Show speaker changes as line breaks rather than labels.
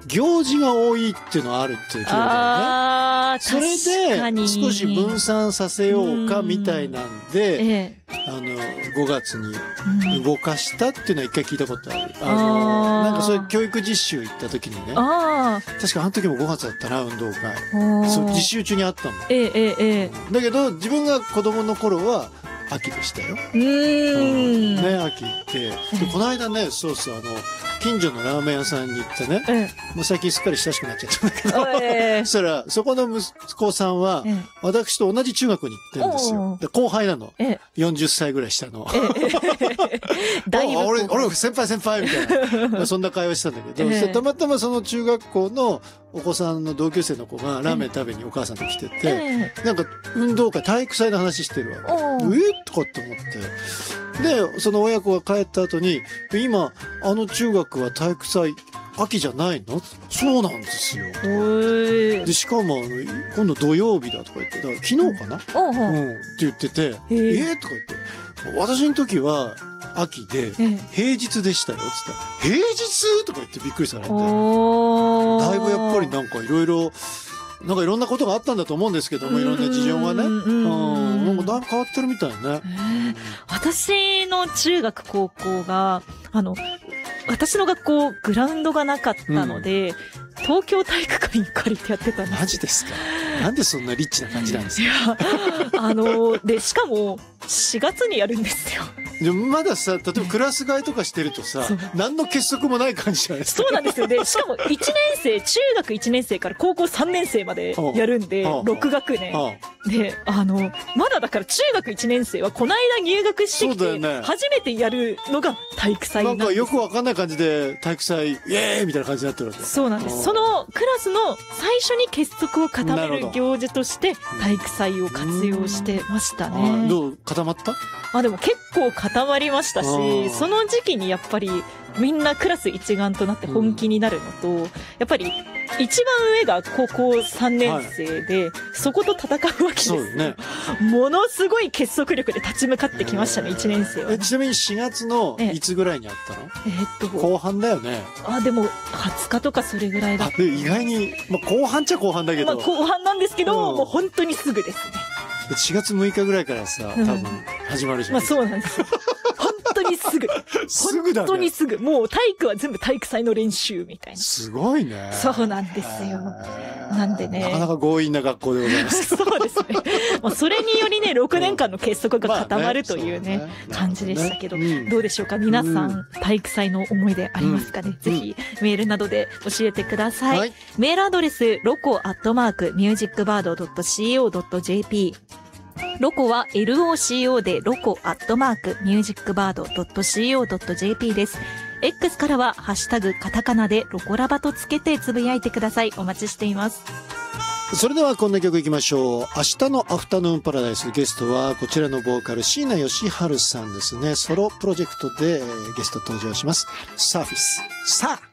行事が多いっていうのはあるっていう記録だよね。
ああ、
それで少し分散させようかみたいなんで、5月に動かしたっていうのは一回聞いたことある。なんかそういう教育実習行った時にね。確かあの時も5月だったな、運動会。そう、実習中にあったもん。だけど、自分が子供の頃は秋でしたよ。ね、秋行って。で、この間ね、そうそう、近所のラーメン屋さんに行ってね、もう最近すっかり親しくなっちゃったんだけど、そしたら、そこの息子さんは、私と同じ中学に行ってるんですよ。で、後輩なの。40歳ぐらい下の。俺、先輩みたいな。そんな会話してたんだけど、たまたまその中学校のお子さんの同級生の子がラーメン食べにお母さんと来てて、なんか運動会、体育祭の話してるわけ。とかって思って。で、その親子が帰った後に、今、中学は体育祭、秋じゃないの？そうなんですよ。で、しかも、今度土曜日だとか言って、だから昨日かなって言ってて、とか言って、私の時は秋で、平日でしたよ、つったら、平日とか言ってびっくりされて、だいぶやっぱりなんかいろいろ、なんかいろんなことがあったんだと思うんですけども、いろんな事情がね。なんかだいぶ変わってるみたいね。
私の中学高校が、私の学校グラウンドがなかったので、東京体育館に借りてやってたんです。
マジですか？なんでそんなリッチな感じなんですか？
いや、で、しかも、4月にやるんですよ。
でもまださ、例えばクラス替えとかしてるとさ、何の結束もない感じじゃないですか。
そうなんですよ。で、しかも1年生、中学1年生から高校3年生までやるんで、6学年。で、まだだから中学1年生はこの間入学してきて、初めてやるのが体育祭なんです。
なんかよくわかんない感じで体育祭、イエーイみたいな感じになってるわけ。
そうなんです。そのクラスの最初に結束を固める行事として体育祭を活用してましたね。
どう固まった？
でも結構固まりましたし、その時期にやっぱりみんなクラス一丸となって本気になるのと、やっぱり一番上が高校3年生で、そこと戦うわけですよ。ものすごい結束力で立ち向かってきましたね、1年生は。
ちなみに4月のいつぐらいにあったの？後半だよね。
でも20日とかそれぐらいだ。
意外に、後半っちゃ後半だけど。
後半なんですけど、もう本当にすぐですね。
4月6日ぐらいからさ、多分始まるじゃん。
そうなんですよ。本当にすぐ。
すぐだね。
本当にすぐ。もう体育は全部体育祭の練習みたいな。
すごいね。
そうなんですよ。なんでね。
なかなか強引な学校でございます。
そうですね。それによりね、6年間の結束が固まるというね、感じでしたけど、どうでしょうか皆さん、体育祭の思い出ありますかねぜひ、メールなどで教えてください。メールアドレス、loco@musicbird.co.jp。ロコは LOCO でloco@musicbird.co.jp です。X からはハッシュタグカタカナでロコラバとつけてつぶやいてください。お待ちしています。
それではこんな曲いきましょう。明日のアフタヌーンパラダイス、ゲストはこちらのボーカル椎名義治さんですね。ソロプロジェクトでゲスト登場します。サーフィス。さあ